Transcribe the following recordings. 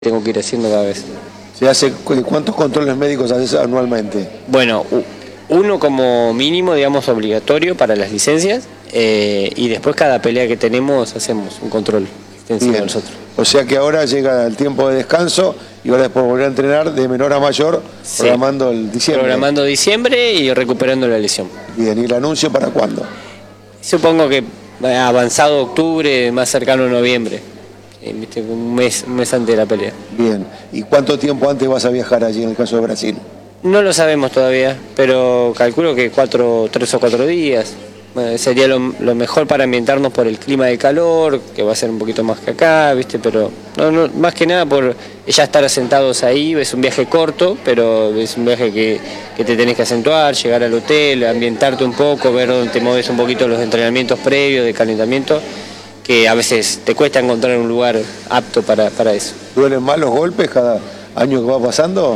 tengo que ir haciendo cada vez. ¿Cuántos controles médicos haces anualmente? Bueno, uno como mínimo, digamos, obligatorio para las licencias, y después cada pelea que tenemos hacemos un control extensivo nosotros. O sea que ahora llega el tiempo de descanso y ahora después volver a entrenar de menor a mayor, sí, programando el diciembre. Programando diciembre y recuperando la lesión. Bien, ¿y el anuncio para cuándo? Supongo que avanzado octubre, más cercano a noviembre. Un mes antes de la pelea. Bien, ¿y cuánto tiempo antes vas a viajar allí en el caso de Brasil? No lo sabemos todavía, pero calculo que 3 o 4 días. Bueno, sería lo mejor para ambientarnos por el clima de calor, que va a ser un poquito más que acá, ¿viste? Pero no, más que nada por ya estar asentados ahí. Es un viaje corto, pero es un viaje que te tenés que acentuar, llegar al hotel, ambientarte un poco, ver dónde te mueves un poquito los entrenamientos previos de calentamiento, que a veces te cuesta encontrar un lugar apto para eso. ¿Duelen más los golpes cada año que va pasando?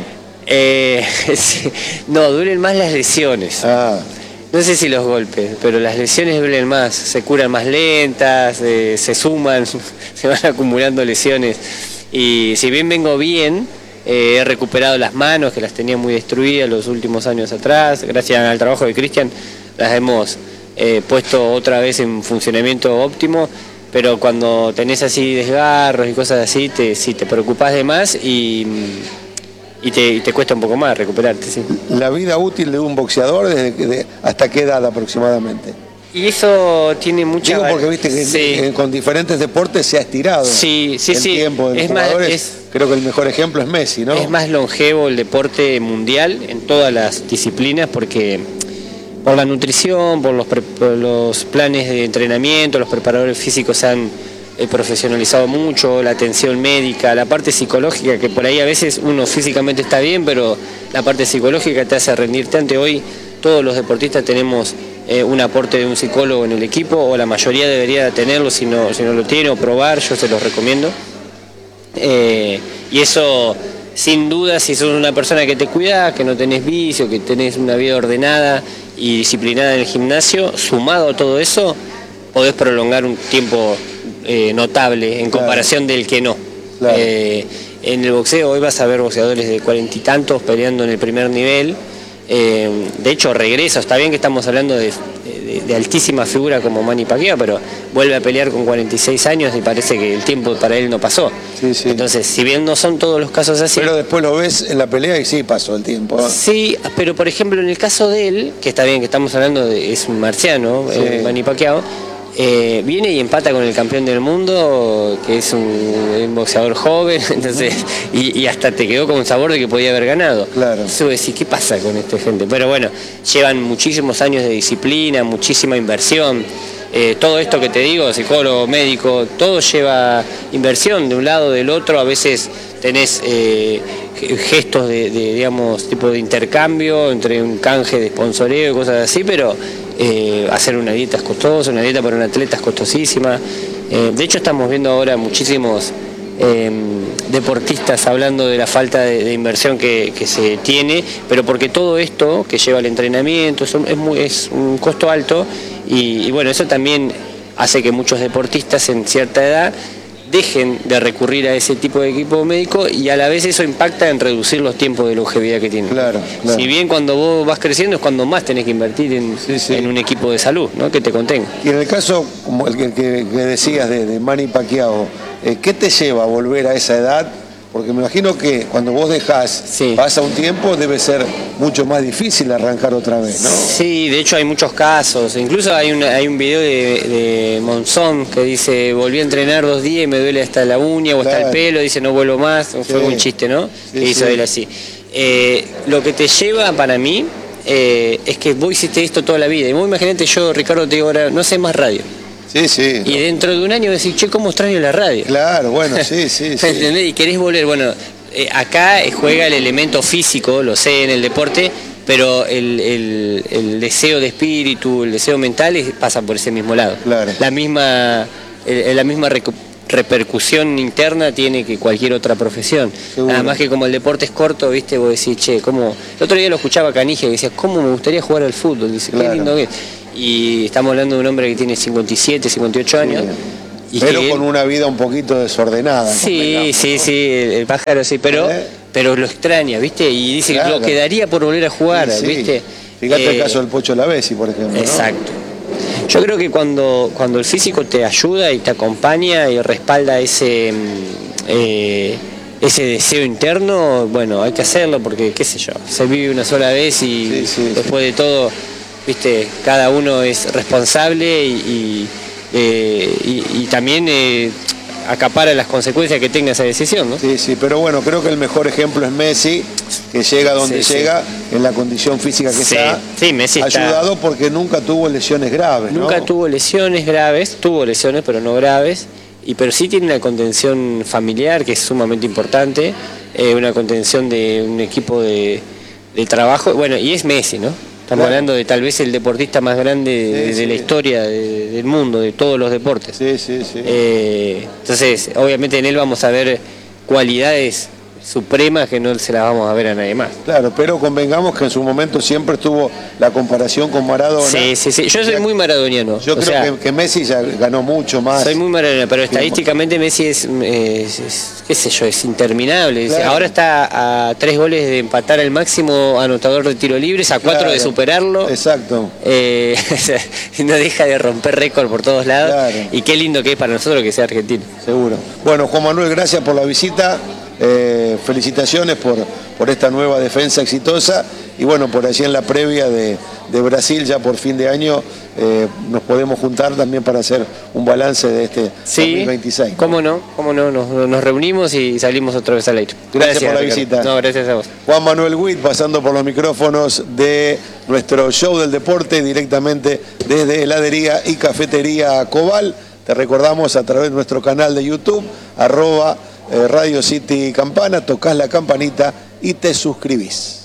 Sí. No, duelen más las lesiones. No sé si los golpes, pero las lesiones duelen más, se curan más lentas, se suman, se van acumulando lesiones. Y si bien vengo bien, he recuperado las manos, que las tenía muy destruidas los últimos años atrás. Gracias al trabajo de Cristian las hemos puesto otra vez en funcionamiento óptimo, pero cuando tenés así desgarros y cosas así, te preocupás de más y te cuesta un poco más recuperarte, sí. ¿La vida útil de un boxeador hasta qué edad aproximadamente? Y eso tiene mucha... Digo porque viste que sí, con diferentes deportes se ha estirado el tiempo de los jugadores. Creo que el mejor ejemplo es Messi, ¿no? Es más longevo el deporte mundial en todas las disciplinas porque por la nutrición, por los planes de entrenamiento, los preparadores físicos se han profesionalizado mucho, la atención médica, la parte psicológica, que por ahí a veces uno físicamente está bien, pero la parte psicológica te hace rendirte ante. Hoy todos los deportistas tenemos un aporte de un psicólogo en el equipo, o la mayoría debería tenerlo, si no lo tiene, o probar, yo se los recomiendo. Y eso, sin duda, si sos una persona que te cuida, que no tenés vicio, que tenés una vida ordenada y disciplinada en el gimnasio, sumado a todo eso, podés prolongar un tiempo notable en comparación del que no. Claro. En el boxeo hoy vas a ver boxeadores de 40 y tantos peleando en el primer nivel. De hecho regresa, está bien que estamos hablando de altísima figura como Manny Pacquiao, pero vuelve a pelear con 46 años y parece que el tiempo para él no pasó. Sí. Entonces, si bien no son todos los casos así... Pero después lo ves en la pelea y sí pasó el tiempo. Sí, pero por ejemplo en el caso de él, que está bien que estamos hablando es un marciano, Manny Pacquiao, viene y empata con el campeón del mundo, que es un boxeador joven, entonces y hasta te quedó con un sabor de que podía haber ganado. Claro. Eso decir, ¿qué pasa con esta gente? Pero bueno, llevan muchísimos años de disciplina, muchísima inversión. Todo esto que te digo, psicólogo, médico, todo lleva inversión de un lado, del otro. A veces tenés gestos digamos, tipo de intercambio entre un canje de sponsoreo y cosas así, pero hacer una dieta es costosa, una dieta para un atleta es costosísima. De hecho estamos viendo ahora muchísimos deportistas hablando de la falta de inversión que se tiene, pero porque todo esto que lleva al entrenamiento es un costo alto y bueno, eso también hace que muchos deportistas en cierta edad dejen de recurrir a ese tipo de equipo médico y a la vez eso impacta en reducir los tiempos de longevidad que tienen. Claro. Si bien cuando vos vas creciendo es cuando más tenés que invertir en un equipo de salud, ¿no? Que te contenga. Y en el caso como el que decías de Manny Pacquiao, ¿qué te lleva a volver a esa edad? Porque me imagino que cuando vos dejás, pasa un tiempo, debe ser mucho más difícil arrancar otra vez, ¿no? Sí, de hecho hay muchos casos. Incluso hay un video de Monzón que dice, volví a entrenar 2 días y me duele hasta la uña o hasta el pelo, dice no vuelvo más. Fue un chiste, ¿no? Que hizo él así. Lo que te lleva para mí es que vos hiciste esto toda la vida. Y vos imaginate, yo, Ricardo, te digo ahora, no sé más radio. Sí. Y dentro de un año decís, che, ¿cómo extraño la radio? Claro, bueno, sí. ¿Entendés? Y querés volver, bueno, acá juega el elemento físico, lo sé en el deporte, pero el deseo de espíritu, el deseo mental pasa por ese mismo lado. Claro. La misma repercusión interna tiene que cualquier otra profesión. Seguro. Nada más que como el deporte es corto, viste, vos decís, che, ¿cómo? El otro día lo escuchaba Canigia que decía, ¿cómo me gustaría jugar al fútbol? Dice, qué lindo que es. Y estamos hablando de un hombre que tiene 57, 58 años. Pero con una vida un poquito desordenada. Sí, el pájaro sí, pero lo extraña, ¿viste? Y dice que lo quedaría por volver a jugar, ¿viste? Fíjate el caso del Pocho Lavezzi, por ejemplo. Exacto. ¿No? Yo creo que cuando el físico te ayuda y te acompaña y respalda ese deseo interno, bueno, hay que hacerlo porque, qué sé yo, se vive una sola vez y después de todo, ¿viste? Cada uno es responsable y también acapara las consecuencias que tenga esa decisión, ¿no? Sí, pero bueno, creo que el mejor ejemplo es Messi, que llega donde llega, en la condición física que está. Sí, Messi ayudado porque nunca tuvo lesiones graves, ¿no? Nunca tuvo lesiones graves, tuvo lesiones pero no graves, pero sí tiene una contención familiar que es sumamente importante, una contención de un equipo de trabajo, bueno, y es Messi, ¿no? Estamos hablando de tal vez el deportista más grande de la historia del mundo, de todos los deportes. Entonces, obviamente en él vamos a ver cualidades supremas que no se las vamos a ver a nadie más. Claro, pero convengamos que en su momento siempre estuvo la comparación con Maradona. Sí. Yo soy muy maradoniano. Yo creo que Messi ya ganó mucho más. Soy muy maradoniano, pero estadísticamente Messi es qué sé yo, es interminable. Claro. Ahora está a 3 goles de empatar el máximo anotador de tiro libres, a 4 de superarlo. Exacto. No deja de romper récord por todos lados. Claro. Y qué lindo que es para nosotros que sea argentino. Seguro. Bueno, Juan Manuel, gracias por la visita. Felicitaciones por esta nueva defensa exitosa y bueno, por allí en la previa de Brasil ya por fin de año nos podemos juntar también para hacer un balance de este 2026. Cómo no, nos reunimos y salimos otra vez al aire. Gracias por la visita. No, gracias a vos. Juan Manuel Witt pasando por los micrófonos de nuestro show del deporte directamente desde heladería y cafetería Cobal. Te recordamos a través de nuestro canal de YouTube @Radio City Campana, tocas la campanita y te suscribís.